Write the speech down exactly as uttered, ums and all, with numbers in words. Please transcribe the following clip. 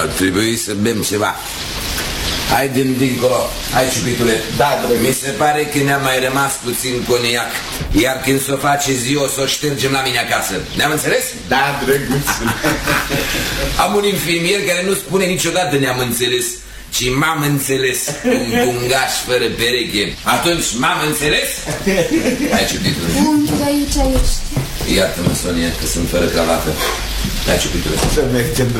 Ar trebui să bem ceva. Hai din dincolo, hai ciupitule. Da, drăguț. Mi se pare că ne-a mai rămas puțin coniac. Iar când s-o face ziua, o s-o ștergem la mine acasă. Ne-am înțeles? Da, drăguț. Am un infirmier care nu spune niciodată ne-am înțeles, ci m-am înțeles, un bungaș fără pereche. Atunci m-am înțeles? Hai ciupitule. Unchiul, aici ești. Iartă-mă, Sonia, că sunt fără cravată. Hai ciupitule. Să mergem.